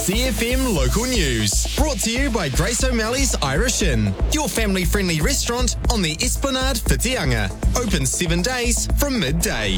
CFM Local News. Brought to you by Grace O'Malley's Irish Inn, your family-friendly restaurant on the Esplanade Whitianga. Open 7 days from midday.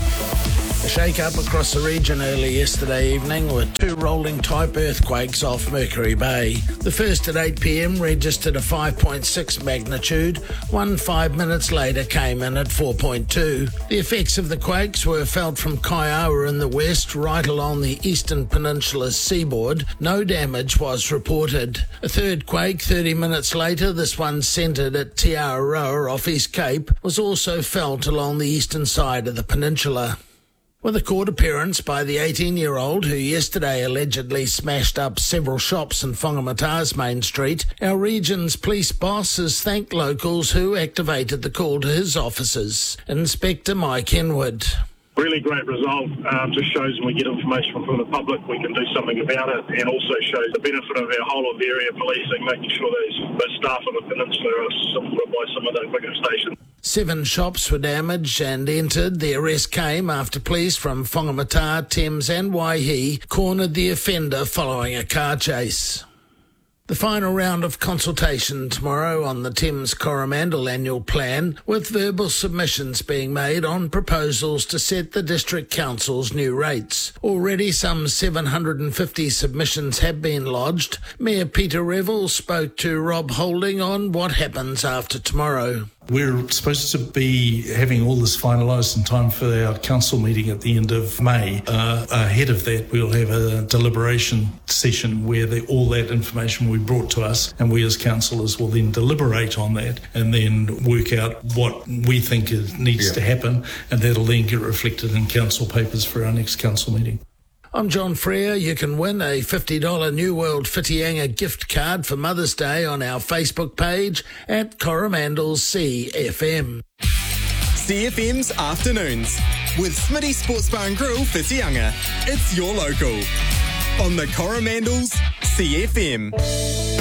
A shake-up across the region early yesterday evening with 2 rolling-type earthquakes off Mercury Bay. The first at 8 p.m. registered a 5.6 magnitude. One 5 minutes later came in at 4.2. The effects of the quakes were felt from Kaiawa in the west right along the eastern peninsula's seaboard. No damage was reported. A third quake 30 minutes later, this one centred at Te Aroa off East Cape, was also felt along the eastern side of the peninsula. With a court appearance by the 18-year-old who yesterday allegedly smashed up several shops in Whangamata's Main Street, our region's police boss has thanked locals who activated the call to his officers. Inspector Mike Henwood. Really great result. Just shows when we get information from the public, we can do something about it, and also shows the benefit of our whole of area policing, making sure those staff on the peninsula are supported by some of those bigger stations. 7 shops were damaged and entered. The arrest came after police from Whangamata, Thames and Waihi cornered the offender following a car chase. The final round of consultation tomorrow on the Thames Coromandel annual plan, with verbal submissions being made on proposals to set the District Council's new rates. Already some 750 submissions have been lodged. Mayor Peter Revel spoke to Rob Holding on what happens after tomorrow. We're supposed to be having all this finalised in time for our council meeting at the end of May. Ahead of that, we'll have a deliberation session where all that information will be brought to us, and we as councillors will then deliberate on that and then work out what we think needs to happen, and that'll then get reflected in council papers for our next council meeting. I'm John Frere. You can win a $50 New World Whitianga gift card for Mother's Day on our Facebook page at Coromandel's CFM. CFM's Afternoons with Smitty Sports Bar and Grill Whitianga. It's your local on the Coromandel's CFM.